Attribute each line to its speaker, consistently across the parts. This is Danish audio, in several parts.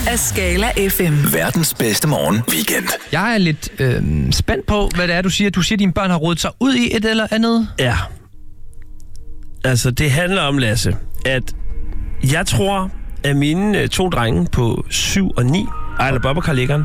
Speaker 1: af Skala FM.
Speaker 2: Verdens bedste morgen weekend.
Speaker 3: Jeg er lidt spændt på, hvad det er, du siger. Du siger, at dine børn har rodet sig ud i et eller andet.
Speaker 4: Ja. Altså, det handler om, Lasse, at jeg tror, at mine 2 drenge på 7 og 9, Ejler Bob og Karl Eggeren,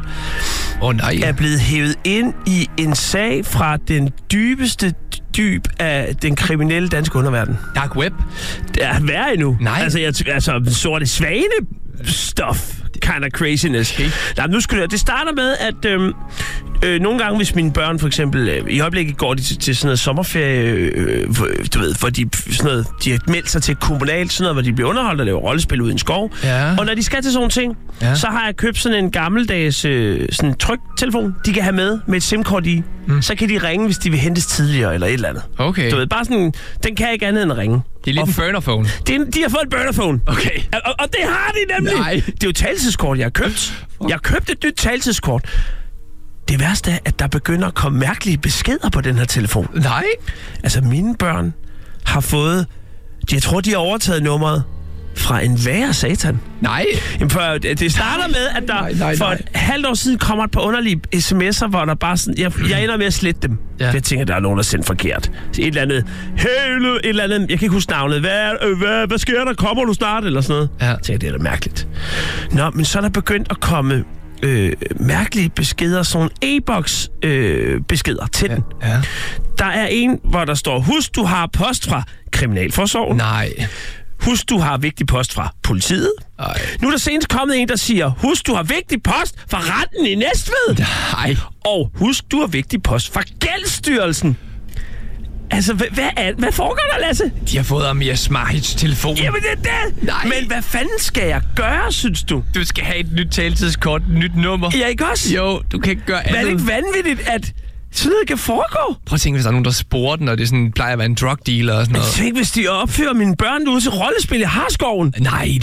Speaker 4: er blevet hævet ind i en sag fra den dybeste dyb af den kriminelle danske underverden.
Speaker 3: Dark web?
Speaker 4: Det er værre endnu.
Speaker 3: Nej.
Speaker 4: Altså sorte svane stuff. Kind of craziness. Okay. Nej, nu skal det starter med, at nogle gange, hvis mine børn for eksempel, i øjeblikket går de til sådan noget sommerferie, du ved, hvor de, sådan noget, de har meldt sig til kommunalt, sådan noget, hvor de bliver underholdt og laver rollespil ude i en skov.
Speaker 3: Ja.
Speaker 4: Og når de skal til sådan nogle ting, så har jeg købt sådan en gammeldags sådan tryktelefon, de kan have med et SIM-kort i. Så kan de ringe, hvis de vil hentes tidligere eller et eller andet.
Speaker 3: Okay.
Speaker 4: Du ved, bare sådan, den kan ikke andet end at ringe.
Speaker 3: Det er lidt en burnerphone.
Speaker 4: De har fået en burnerphone.
Speaker 3: Okay.
Speaker 4: Og det har de nemlig.
Speaker 3: Nej.
Speaker 4: Det er jo talelseskort, jeg har købt. Jeg har købt et nyt talelseskort. Det værste er, at der begynder at komme mærkelige beskeder på den her telefon.
Speaker 3: Nej. Altså,
Speaker 4: mine børn har fået... Jeg tror, de har overtaget nummeret fra en værre satan.
Speaker 3: Nej.
Speaker 4: Jamen, det starter med, at der for et halvt år siden kommer et par underlige sms'er, hvor der bare sådan... Jeg ender med at slette dem. Ja. Jeg tænker, der er nogen, der sendt forkert. Et eller andet... et eller andet... Jeg kan ikke huske navnet. Hvad sker der? Kommer du snart? Eller sådan noget. Ja. Jeg tænker, det er da mærkeligt. Nå, men så er der begyndt at komme... mærkelige beskeder, sådan e-boks beskeder til den.
Speaker 3: Ja.
Speaker 4: Der er en, hvor der står, husk du har post fra Kriminalforsorgen.
Speaker 3: Nej.
Speaker 4: Husk du har vigtig post fra politiet.
Speaker 3: Nej.
Speaker 4: Nu er der senest kommet en, der siger, husk du har vigtig post fra retten i Næstved.
Speaker 3: Nej.
Speaker 4: Og husk du har vigtig post fra Gældsstyrelsen. Altså, hvad foregår der, Lasse?
Speaker 3: De har fået Amir Smahits telefon.
Speaker 4: Jamen, det er det! Nej. Men hvad fanden skal jeg gøre, synes du?
Speaker 3: Du skal have et nyt taletidskort, et nyt nummer.
Speaker 4: Ja, ikke også?
Speaker 3: Jo, du kan ikke gøre andet.
Speaker 4: Men er det ikke vanvittigt, at sådan noget kan foregå?
Speaker 3: Prøv at tænke, hvis der er nogen, der sporer den, og det sådan, plejer at være en drug dealer og sådan noget.
Speaker 4: Tænk, hvis de opfører mine børn ude til rollespil i Harskoven.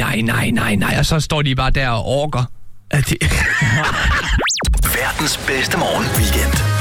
Speaker 3: Nej. Og så står de bare der og orker.
Speaker 2: Verdens bedste morgen weekend.